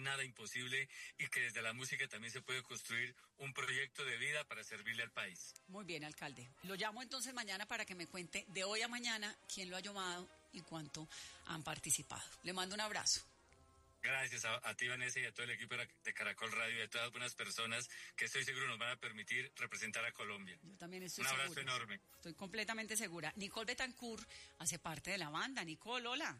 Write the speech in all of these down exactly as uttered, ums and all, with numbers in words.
nada imposible y que desde la música también se puede construir un proyecto de vida para servirle al país. Muy bien, alcalde. Lo llamo entonces mañana para que me cuente de hoy a mañana quién lo ha llamado y cuánto han participado. Le mando un abrazo. Gracias a, a ti, Vanessa, y a todo el equipo de Caracol Radio y a todas las buenas personas que estoy seguro nos van a permitir representar a Colombia. Yo también estoy Un segura. abrazo enorme. Estoy completamente segura. Nicole Betancourt hace parte de la banda. Nicole, hola.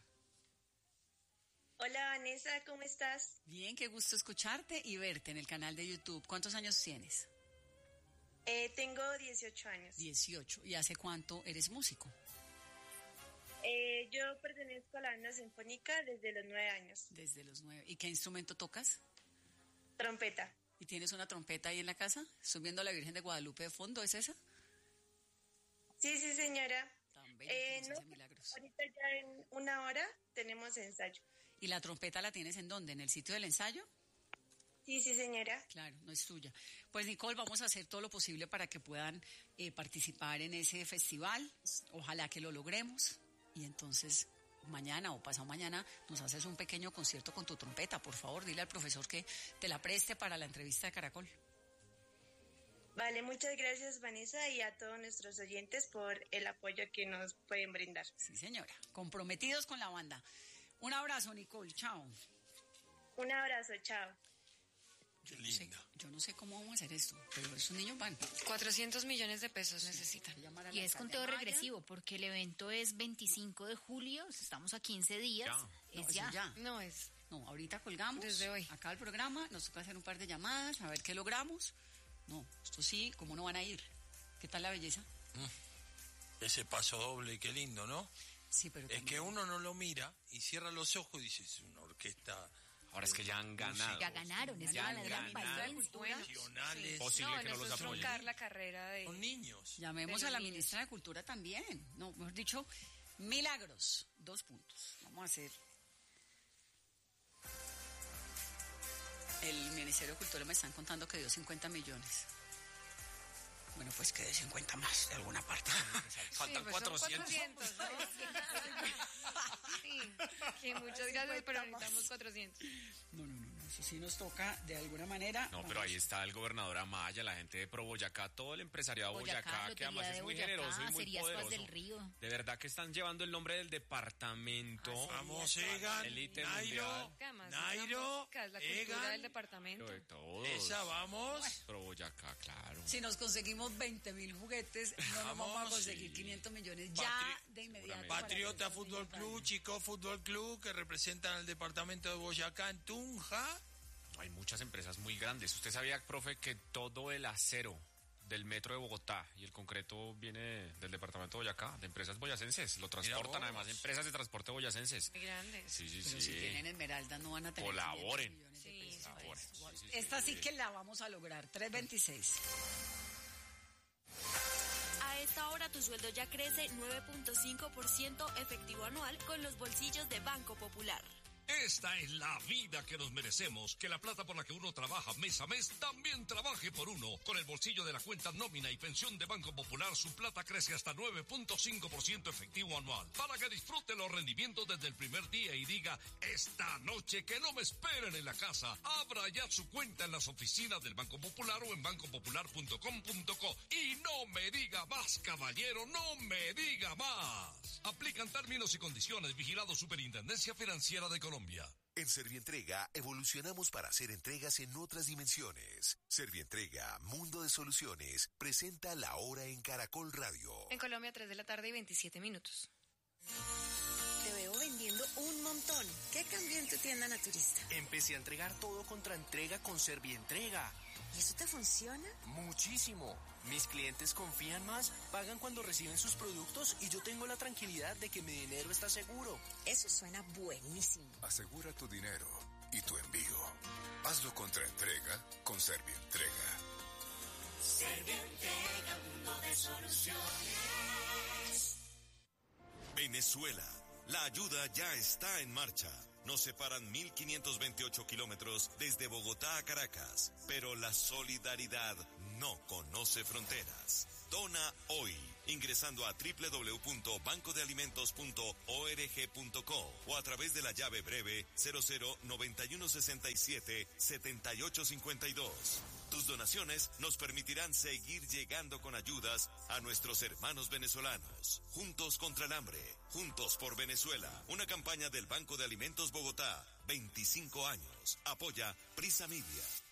Hola, Vanessa, ¿cómo estás? Bien, qué gusto escucharte y verte en el canal de YouTube. ¿Cuántos años tienes? Eh, tengo dieciocho años. dieciocho. ¿Y hace cuánto eres músico? Eh, yo pertenezco a la banda sinfónica desde los nueve años. Desde los nueve. ¿Y qué instrumento tocas? Trompeta. ¿Y tienes una trompeta ahí en la casa? Estoy viendo a la Virgen de Guadalupe de fondo, ¿es esa? Sí, sí, señora. Tan bella Eh, que nos no, hace milagros. ahorita ya en una hora tenemos ensayo. ¿Y la trompeta la tienes en dónde? ¿En el sitio del ensayo? Sí, sí, señora. Claro, no es tuya. Pues Nicole, vamos a hacer todo lo posible para que puedan eh, participar en ese festival. Ojalá que lo logremos. Y entonces mañana o pasado mañana nos haces un pequeño concierto con tu trompeta. Por favor, dile al profesor que te la preste para la entrevista de Caracol. Vale, muchas gracias, Vanessa, y a todos nuestros oyentes por el apoyo que nos pueden brindar. Sí, señora. Comprometidos con la banda. Un abrazo, Nicole. Chao. Un abrazo, chao. Yo no, sé, yo no sé cómo vamos a hacer esto, pero esos niños van. cuatrocientos millones de pesos necesitan. Y es conteo regresivo, porque el evento es veinticinco de julio, estamos a quince días. Ya. Es no, ya. ya. No es. No, ahorita colgamos. Desde hoy. Acá el programa, nos toca hacer un par de llamadas, a ver qué logramos. No, esto sí, ¿cómo no van a ir? ¿Qué tal la belleza? Mm. Ese paso doble, qué lindo, ¿no? Sí, pero... Es que uno no lo mira y cierra los ojos y dice, es una orquesta... Ahora es que ya han ganado. Ya ganaron, es ya la han gran ganado. cultura. Nacionales. Posible no, que no los es apoyen. truncar la carrera de... Son niños. Llamemos de a la niños. ministra de Cultura también. No, mejor dicho, milagros. Dos puntos. Vamos a hacer... El Ministerio de Cultura me están contando que dio cincuenta millones. Bueno, pues que de cincuenta más de alguna parte. Faltan sí, pues cuatrocientos. Son cuatrocientos, ¿no? Sí, sí, muchas gracias, pero necesitamos cuatrocientos. No, no, no, no, eso sí nos toca de alguna manera. No, pero ahí está el gobernador Amaya, la gente de Pro Boyacá, todo el empresariado de Boyacá, Boyacá, que además Lotería es muy de generoso y Boyacá, muy Cerías Paz poderoso. del Río. De verdad que están llevando el nombre del departamento. Vamos, Egan, Elite Nairo, mundial. Que además Nairo, es la cultura Egan, del departamento. Pero de todos. esa vamos. Pro Boyacá, claro. Si nos conseguimos veinte mil juguetes, no nos vamos a Vamos, conseguir sí. quinientos millones ya Patri- de inmediato. Seguramente. para Patriota estos Fútbol niños Club, van. Chico Fútbol Club, que representan al departamento de Boyacá en Tunja. Hay muchas empresas muy grandes. ¿Usted sabía, profe, que todo el acero del metro de Bogotá y el concreto viene del departamento de Boyacá, de empresas boyacenses? Lo transportan vos. además empresas de transporte boyacenses. Muy grandes. Sí, sí, Pero sí. si tienen esmeraldas no van a tener Colaboren. quinientos millones de Sí, pesos para Colaboren. eso. Sí, sí, Esta sí sí. que la vamos a lograr. tres veintiséis. A esta hora tu sueldo ya crece nueve punto cinco por ciento efectivo anual con los bolsillos de Banco Popular. Esta es la vida que nos merecemos, que la plata por la que uno trabaja mes a mes también trabaje por uno. Con el bolsillo de la cuenta nómina y pensión de Banco Popular, su plata crece hasta nueve punto cinco por ciento efectivo anual. Para que disfrute los rendimientos desde el primer día y diga, esta noche que no me esperen en la casa. Abra ya su cuenta en las oficinas del Banco Popular o en banco popular punto com punto co. Y no me diga más, caballero, no me diga más. Aplican términos y condiciones. Vigilado Superintendencia Financiera de Colombia. En Servientrega evolucionamos para hacer entregas en otras dimensiones. Servientrega, Mundo de Soluciones, presenta La Hora en Caracol Radio. En Colombia, tres de la tarde y veintisiete minutos. Te veo vendiendo un montón. ¿Qué cambió en tu tienda naturista? Empecé a entregar todo contra entrega con Servientrega. ¿Y eso te funciona? Muchísimo. Mis clientes confían más, pagan cuando reciben sus productos y yo tengo la tranquilidad de que mi dinero está seguro. Eso suena buenísimo. Asegura tu dinero y tu envío. Hazlo contra entrega con Servientrega. Servientrega, Mundo de Soluciones. Venezuela. La ayuda ya está en marcha. Nos separan mil quinientos veintiocho kilómetros desde Bogotá a Caracas, pero la solidaridad no conoce fronteras. Dona hoy. ingresando a doble u doble u doble u punto banco de alimentos punto org punto co o a través de la llave breve cero cero noventa y uno sesenta y siete setenta y ocho cincuenta y dos. Tus donaciones nos permitirán seguir llegando con ayudas a nuestros hermanos venezolanos. Juntos contra el hambre, juntos por Venezuela. Una campaña del Banco de Alimentos Bogotá. veinticinco años. Apoya Prisa Media.